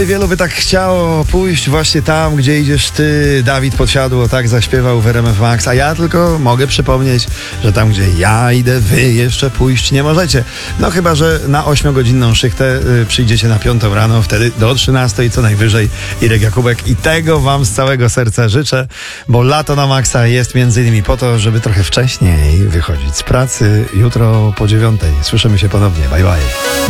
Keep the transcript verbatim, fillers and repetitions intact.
Tutaj wielu by tak chciało pójść właśnie tam, gdzie idziesz ty. Dawid Podsiadło tak zaśpiewał w R M F Max, a ja tylko mogę przypomnieć, że tam, gdzie ja idę, wy jeszcze pójść nie możecie. No chyba, że na ośmiogodzinną szychtę y, przyjdziecie na piątą rano, wtedy do trzynastej co najwyżej Irek Jakubek, i tego wam z całego serca życzę, bo lato na maksa jest między innymi po to, żeby trochę wcześniej wychodzić z pracy. Jutro po dziewiątej słyszymy się ponownie. Bye bye.